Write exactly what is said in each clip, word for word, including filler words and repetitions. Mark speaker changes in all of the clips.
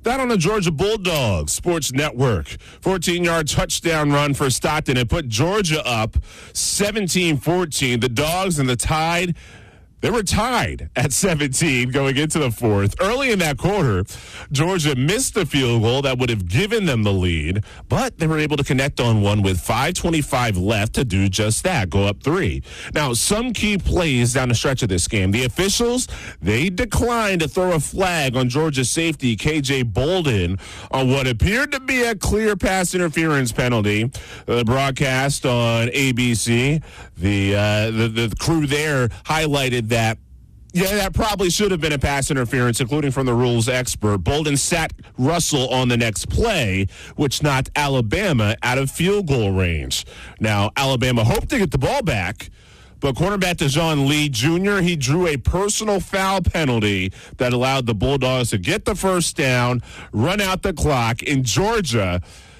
Speaker 1: That on the Georgia Bulldogs Sports Network. fourteen-yard touchdown run for Stockton. It put Georgia up seventeen fourteen. The Dogs and the Tide, they were tied at seventeen going into the fourth. Early in that quarter, Georgia missed the field goal that would have given them the lead, but they were able to connect on one with five twenty-five left to do just that, go up three. Now, some key plays down the stretch of this game. The officials, they declined to throw a flag on Georgia safety K J Bolden on what appeared to be a clear pass interference penalty. The broadcast on A B C, the, uh, the, the crew there highlighted that that, yeah, that probably should have been a pass interference, including from the rules expert. Bolden sat Russell on the next play, which knocked Alabama out of field goal range. Now, Alabama hoped to get the ball back, but cornerback DeJohn Lee Junior, he drew a personal foul penalty that allowed the Bulldogs to get the first down, run out the clock, and Georgia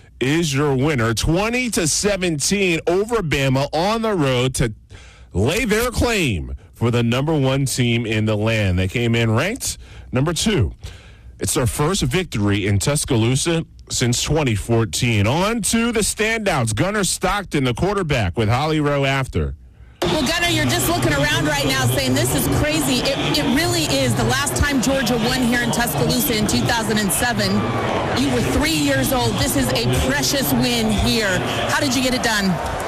Speaker 1: is your winner, twenty to seventeen over Bama on the road to lay their claim for the number one team in the land. They came in ranked number two. It's their first victory in Tuscaloosa since twenty fourteen. On to the standouts. Gunnar Stockton, the quarterback, with Holly Rowe after.
Speaker 2: Well, Gunnar, you're just looking around right now saying this is crazy. It, it really is. The last time Georgia won here in Tuscaloosa in two thousand seven, you were three years old. This is a precious win here. How did you get it done?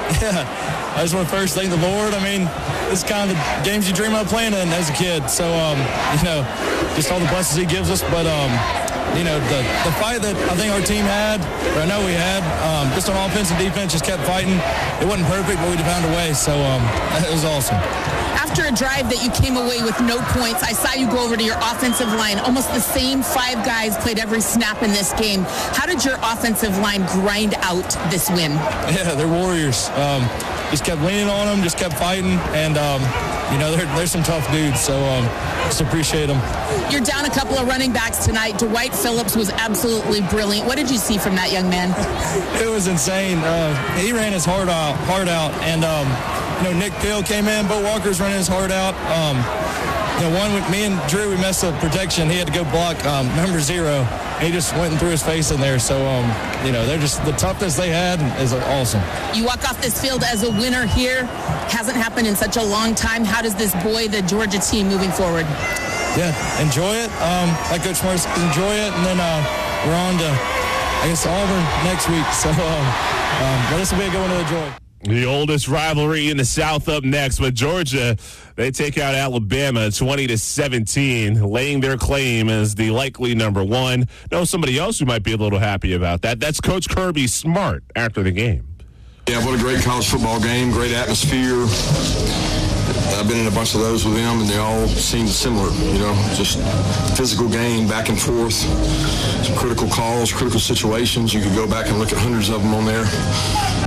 Speaker 3: Yeah, I just want to first thank the Lord. I mean, this is kind of the games you dream of playing in as a kid. So, um, you know, just all the blessings he gives us. But, um, you know, the, the fight that I think our team had, or I know we had, um, just on offense and defense, just kept fighting. It wasn't perfect, but we found a way. So um, it was awesome.
Speaker 2: After a drive that you came away with no points, I saw you go over to your offensive line. Almost the same five guys played every snap in this game. How did your offensive line grind out this win?
Speaker 3: Yeah, they're warriors. Um, just kept leaning on them, just kept fighting, and um, you know, they're, they're some tough dudes, so um, just appreciate them.
Speaker 2: You're down a couple of running backs tonight. Dwight Phillips was absolutely brilliant. What did you see from that young man?
Speaker 3: It was insane. Uh, he ran his heart out, heart out, and um, you know, Nick Pill came in. Bo Walker's running his heart out. Um, you know, one with me and Drew, we messed up protection. He had to go block um, number zero. He just went and threw his face in there. So, um, you know, they're just the toughness they had is awesome.
Speaker 2: You walk off this field as a winner here. Hasn't happened in such a long time. How does this buoy the Georgia team moving forward?
Speaker 3: Yeah, enjoy it. Um, like Coach Morris says, enjoy it. And then uh, we're on to, I guess, Auburn next week. So, um, um, but this will be a good one to enjoy.
Speaker 1: The oldest rivalry in the South up next, but Georgia, they take out Alabama twenty to seventeen, laying their claim as the likely number one. Know somebody else who might be a little happy about that. That's Coach Kirby Smart after the game.
Speaker 4: Yeah, what a great college football game, great atmosphere. I've been in a bunch of those with them, and they all seem similar, you know, just physical game, back and forth, some critical calls, critical situations. You could go back and look at hundreds of them on there.